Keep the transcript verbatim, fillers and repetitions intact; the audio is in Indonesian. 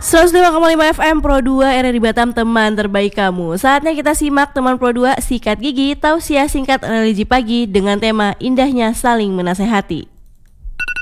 seratus lima koma lima F M Pro dua R R I Batam, teman terbaik kamu. Saatnya kita simak teman Pro dua sikat gigi tausiah singkat religi pagi dengan tema indahnya saling menasehati.